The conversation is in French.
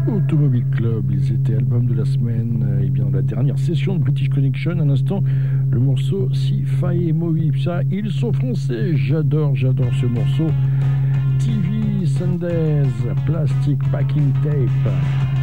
Automobile Club, ils étaient album de la semaine, et bien la dernière session de British Connection, à l'instant, le morceau Si Faye Moïse, ça, ils sont français, j'adore ce morceau. TV Sundays, Plastic Packing Tape.